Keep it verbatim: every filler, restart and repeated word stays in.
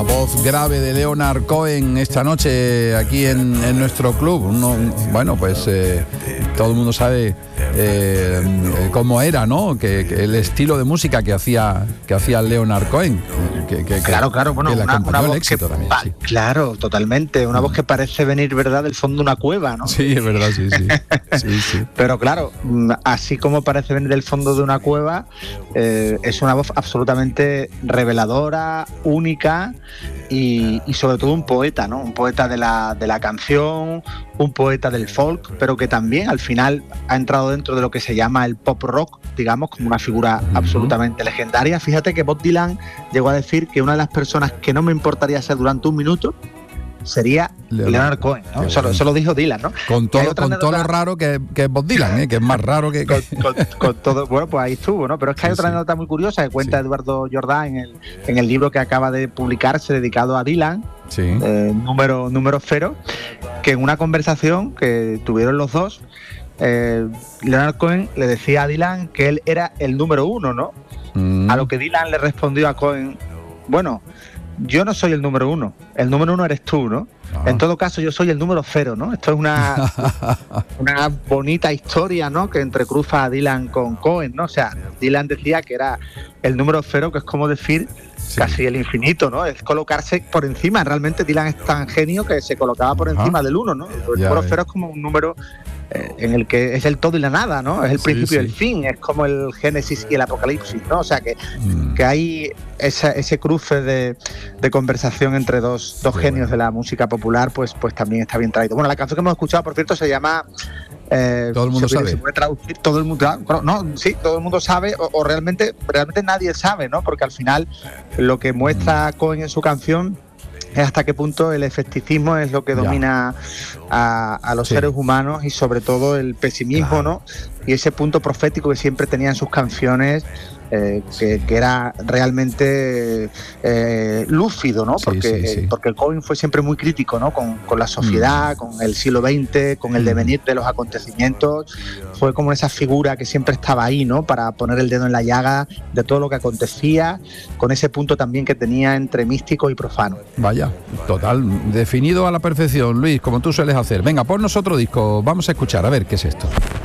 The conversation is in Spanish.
Voz grave de Leonard Cohen esta noche aquí en, en nuestro club. Uno, bueno, pues eh, todo el mundo sabe eh, cómo era, ¿no? Que, que el estilo de música que hacía que hacía Leonard Cohen. Que, que, claro, claro, bueno, que le una, una voz el éxito que, también, sí. Claro, totalmente. Una mm. voz que parece venir, ¿verdad?, del fondo de una cueva, ¿no? Sí, es verdad, sí, sí. sí, sí. Pero claro, así como parece venir del fondo de una cueva, eh, es una voz absolutamente reveladora, única. Y, y sobre todo un poeta, ¿no? Un poeta de la, de la canción, un poeta del folk, pero que también al final ha entrado dentro de lo que se llama el pop rock, digamos, como una figura uh-huh. absolutamente legendaria. Fíjate que Bob Dylan llegó a decir que una de las personas que no me importaría ser durante un minuto sería Leonard, Leonard Cohen, ¿no? Eso, eso lo dijo Dylan, ¿no? Con todo, con todo lo raro que, que es Bob Dylan, ¿eh? Que es más raro que... con, con, con todo, bueno, pues ahí estuvo, ¿no? Pero es que hay sí, otra sí. nota muy curiosa que cuenta sí. Eduardo Jordán en el, en el libro que acaba de publicarse dedicado a Dylan, sí. eh, número, número cero, que en una conversación que tuvieron los dos, eh, Leonard Cohen le decía a Dylan que él era el número uno, ¿no? Mm. A lo que Dylan le respondió a Cohen, bueno, yo no soy el número uno, el número uno eres tú, ¿no? Ah. En todo caso, yo soy el número cero, ¿no? Esto es una, una bonita historia, ¿no? Que entrecruza a Dylan con Cohen, ¿no? O sea, Dylan decía que era el número cero, que es como decir sí. casi el infinito, ¿no? Es colocarse por encima. Realmente Dylan es tan genio que se colocaba por encima Ajá. del uno, ¿no? El ya número ves. cero es como un número eh, en el que es el todo y la nada, ¿no? Es el sí, principio sí. y el fin, es como el Génesis y el Apocalipsis, ¿no? O sea, que, mm. que hay esa, ese cruce de, de conversación entre dos, dos sí, genios bueno. de la música popular, pues, pues también está bien traído. Bueno, la canción que hemos escuchado, por cierto, se llama... Eh, todo el mundo se, sabe. Se puede traducir, todo el mundo, no, sí, todo el mundo sabe, o, o realmente, realmente nadie sabe, ¿no? Porque al final lo que muestra Cohen en su canción es hasta qué punto el efecticismo es lo que domina a, a los sí. seres humanos y sobre todo el pesimismo, claro. ¿no? Y ese punto profético que siempre tenía en sus canciones. Eh, que, que era realmente eh, lúcido, ¿no? Porque, sí, sí, sí. porque Cohen fue siempre muy crítico, ¿no? Con, con la sociedad, mm. con el siglo veinte, con el devenir de los acontecimientos. Fue como esa figura que siempre estaba ahí, ¿no? Para poner el dedo en la llaga de todo lo que acontecía, con ese punto también que tenía entre místico y profano. Vaya, total, definido a la perfección, Luis, como tú sueles hacer. Venga, ponnos otro disco, vamos a escuchar, a ver qué es esto.